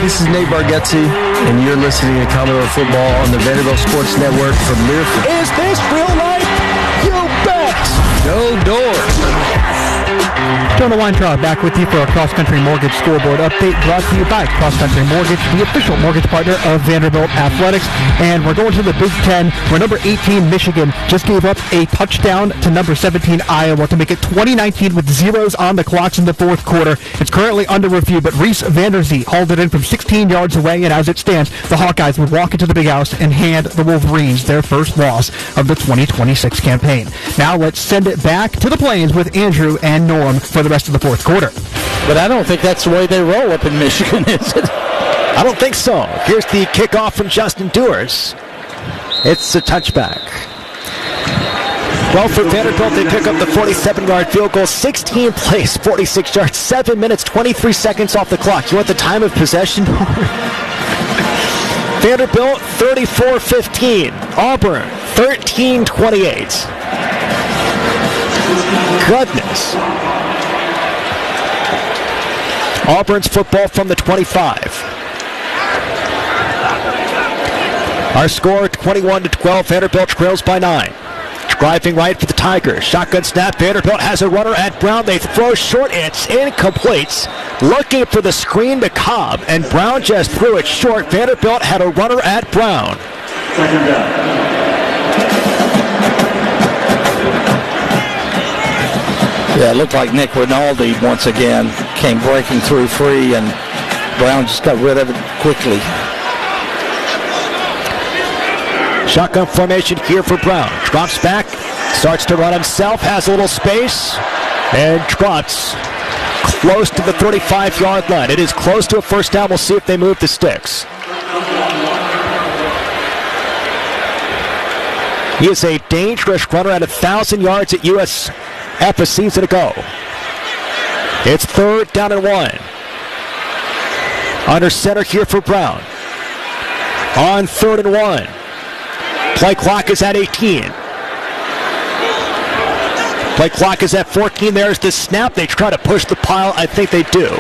this is Nate Bargatze, and you're listening to Commodore Football on the Vanderbilt Sports Network from Learfield. Is this real life? You bet! Go Doors! Jonah Weintraub back with you for a Cross Country Mortgage Scoreboard update brought to you by Cross Country Mortgage, the official mortgage partner of Vanderbilt Athletics. And we're going to the Big Ten, where number 18 Michigan just gave up a touchdown to number 17 Iowa to make it 20-19 with zeros on the clocks in the fourth quarter. It's currently under review, but Reese Vanderzee hauled it in from 16 yards away, and as it stands, the Hawkeyes would walk into the Big House and hand the Wolverines their first loss of the 2026 campaign. Now let's send it back to the Plains with Andrew and Norm for the rest of the fourth quarter. But I don't think that's the way they roll up in Michigan, is it? I don't think so. Here's the kickoff from Justin Dewars. It's a touchback. Well, for Vanderbilt, they pick up the 47-yard field goal. 16 plays, 46 yards, 7 minutes, 23 seconds off the clock. You want the time of possession? Vanderbilt, 34-15. Auburn, 13-28. Goodness. Auburn's football from the 25. Our score, 21-12. Vanderbilt trails by 9. Driving right for the Tigers. Shotgun snap. Vanderbilt has a runner at Brown. They throw short. It's incomplete. Looking for the screen to Cobb, and Brown just threw it short. Vanderbilt had a runner at Brown. Second down. Yeah, it looked like Nick Rinaldi once again came breaking through free, and Brown just got rid of it quickly. Shotgun formation here for Brown. Drops back, starts to run himself, has a little space, and drops close to the 35-yard line. It is close to a first down. We'll see if they move the sticks. He is a dangerous runner at 1,000 yards at USF a season ago. It's 3rd down and 1. Under center here for Brown. On 3rd and 1. Play clock is at 18. Play clock is at 14. There's the snap. They try to push the pile. I think they do.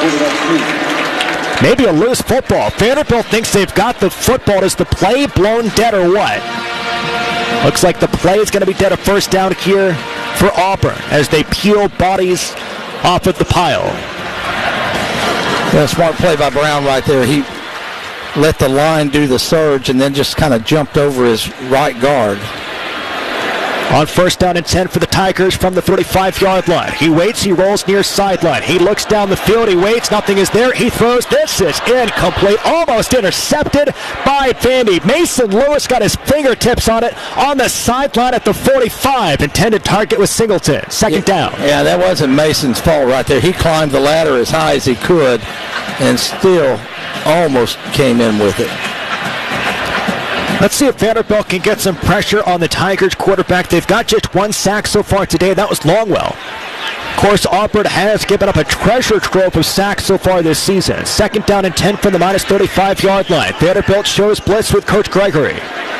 Maybe a loose football. Vanderbilt thinks they've got the football. Is the play blown dead or what? Looks like the play is going to be dead. A first down here for Auburn as they peel bodies off of the pile. Yeah, smart play by Brown right there. He let the line do the surge and then just kind of jumped over his right guard. On 1st down and 10 for the Tigers from the 35-yard line. He waits, he rolls near sideline. He looks down the field, he waits, nothing is there. He throws, this is incomplete, almost intercepted by Vandy. Mason Lewis got his fingertips on it on the sideline at the 45. Intended target was Singleton. Second down. Yeah, that wasn't Mason's fault right there. He climbed the ladder as high as he could and still almost came in with it. Let's see if Vanderbilt can get some pressure on the Tigers quarterback. They've got just 1 sack so far today. That was Longwell. Of course, Auburn has given up a treasure trove of sacks so far this season. 2nd down and 10 from the minus 35-yard line. Vanderbilt shows blitz with Coach Gregory.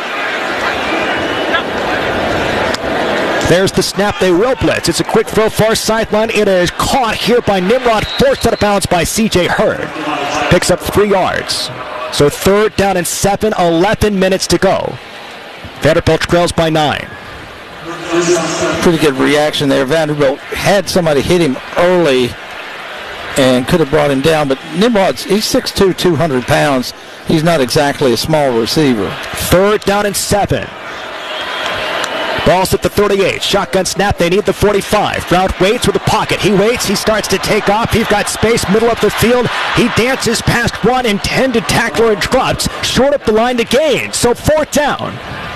There's the snap. They will blitz. It's a quick throw far sideline. It is caught here by Nimrod, forced out of bounds by C.J. Hurd. Picks up 3 yards. So 3rd down and 7, 11 minutes to go. Vanderbilt trails by 9. Pretty good reaction there. Vanderbilt had somebody hit him early and could have brought him down, but Nimrod's, he's 6'2", 200 pounds. He's not exactly a small receiver. 3rd down and 7. Ball's at the 38. Shotgun snap. They need the 45. Brown waits with the pocket. He waits. He starts to take off. He's got space, middle of the field. He dances past one intended tackler and drops short up the line to gain. So 4th down.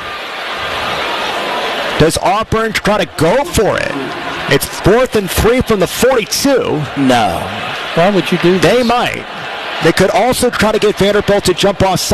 Does Auburn try to go for it? It's 4th and 3 from the 42. No. Why would you do that? They might. They could also try to get Vanderbilt to jump off